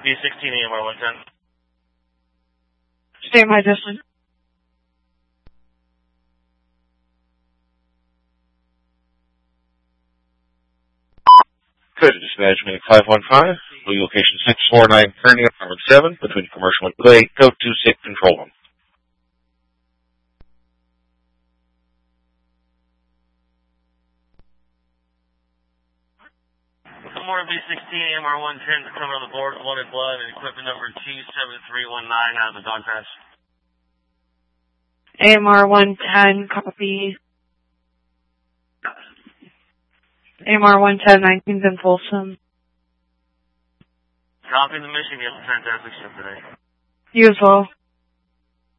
B16 AMR 110. Stand by, Justin. Good, dispatch meeting 515, location 649 Kearney, apartment 7, between Commercial and Clay, go to 6 control room. Good morning, B16 AMR 110, coming on the board, wanted blood, and equipment number T7319 out of the dog patch. AMR 110, copy. AMR 110, 19th and Folsom. Copy the mission, you have a fantastic shift today. You as well.